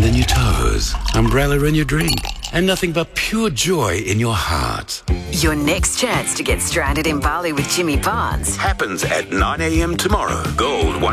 in your toes, umbrella in your drink, and nothing but pure joy in your heart. Your next chance to get stranded in Bali with Jimmy Barnes Happens at 9 a.m. tomorrow. Gold